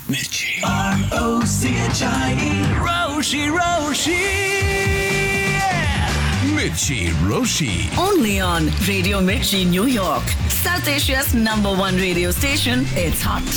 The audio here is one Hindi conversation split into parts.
Mirchi. R-O-C-H-I-E. Roshi, Roshi. Mirchi Roshi. Only on Radio Mirchi, New York. South Asia's #1 radio station. It's hot.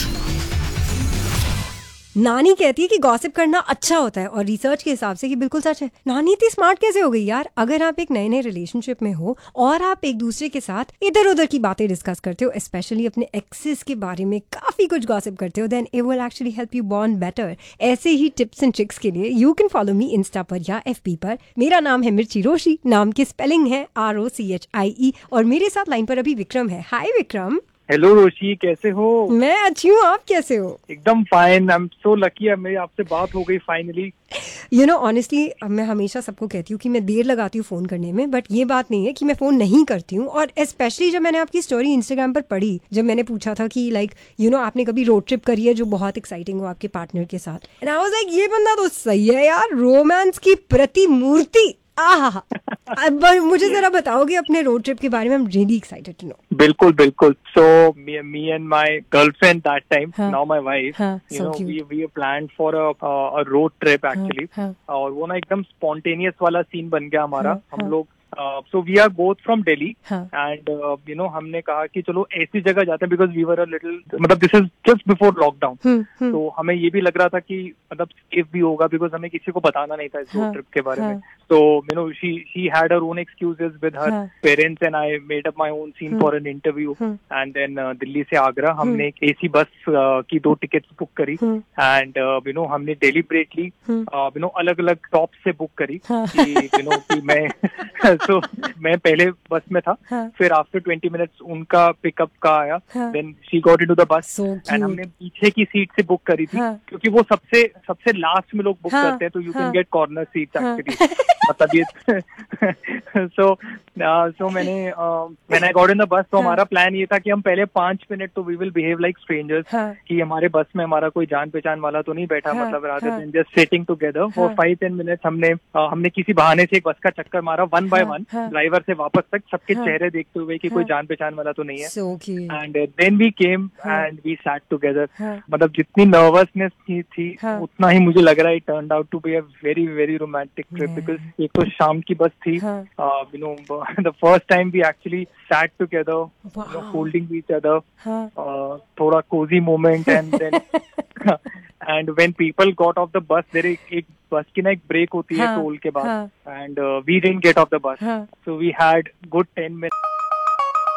नानी कहती है कि गॉसिप करना अच्छा होता है और रिसर्च के हिसाब से कि बिल्कुल सच है। नानी इतनी स्मार्ट कैसे हो गई यार? अगर आप एक नए नए रिलेशनशिप में हो और आप एक दूसरे के साथ इधर उधर की बातें डिस्कस करते हो, स्पेशली अपने एक्सेस के बारे में काफी कुछ गॉसिप करते हो, then it will actually help you bond better. ऐसे ही टिप्स एंड ट्रिक्स के लिए you can follow me Insta पर या FB पर। मेरा नाम है मिर्ची रोशी, नाम की स्पेलिंग है ROCHIE और मेरे साथ लाइन पर अभी विक्रम है। हाय विक्रम। हेलो रोशी, कैसे हो? मैं अच्छी हूँ, आप कैसे हो? एकदम fine. I am so lucky, मेरी आपसे बात हो गई फाइनली। यू नो ऑनेस्टली मैं हमेशा सबको कहती हूँ कि मैं देर लगाती हूँ फ़ोन करने में, बट ये बात नहीं है कि मैं फ़ोन नहीं करती हूँ। और स्पेशली जब मैंने आपकी स्टोरी इंस्टाग्राम पर पढ़ी, जब मैंने पूछा था कि लाइक यू नो आपने कभी रोड ट्रिप करी है जो बहुत एक्साइटिंग हो आपके पार्टनर के साथ, एंड आई वाज लाइक ये बंदा तो सही है यार, रोमांस की प्रतिमूर्ति। अब मुझे जरा बताओगे अपने रोड ट्रिप के बारे में। I am really excited to know. बिल्कुल बिल्कुल। सो me and my girlfriend that time, now my wife, you know, we planned for a road trip actually. और वो ना एकदम spontaneous वाला सीन बन गया हमारा। हम लोग so we are both from Delhi and you know हमने कहा कि चलो ऐसी जगह जाते हैं because we were a little, मतलब this is just before lockdown, तो हमें ये भी लग रहा था कि मतलब सेफ भी होगा because हमें किसी को बताना नहीं था इस रोड ट्रिप के बारे में। So you know she had her own excuses with her parents and I made up my own scene for an interview and then Delhi से आगरा हमने एक AC बस की 2 टिकट्स बुक करी and you know हमने deliberately you know अलग अलग टॉप से बुक करी कि you know कि मैं so, मैं पहले बस में था, फिर आफ्टर 20 मिनट्स उनका पिकअप का आया, then she got into the bus and हमने पीछे की सीट से बुक करी थी क्योंकि वो सबसे लास्ट में लोग बुक करते हैं तो you can get corner seats actually. मतलब ये सो मैंने when I got in the bus, तो हमारा प्लान ये था कि हम पहले 5 मिनट तो we will behave like strangers, कि हमारे बस में हमारा कोई जान पहचान वाला तो नहीं बैठा, मतलब rather than just sitting together for 5-10 minutes हमने किसी बहाने से एक बस का चक्कर मारा 1 by 1 ड्राइवर से वापस तक, सबके चेहरे देखते हुए कि कोई जान पहचान वाला तो नहीं है। And then we came and we sat together. मतलब जितनी नर्वसनेस थी उतना ही मुझे लग रहा है turned out to be a very very romantic trip because एक तो शाम की बस थी, you know the first time we actually set together holding each other, थोड़ा Cozi moment and then and when people got off the bus, there एक बस की ना एक ब्रेक होती है टोल के बाद, and we didn't get off the bus, so we had good 10 minutes